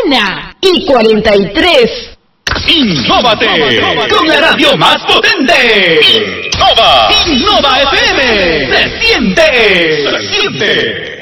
1:43. ¡Innóvate! ¡Con la radio más potente! ¡Innova! ¡Innova FM! ¡Se siente!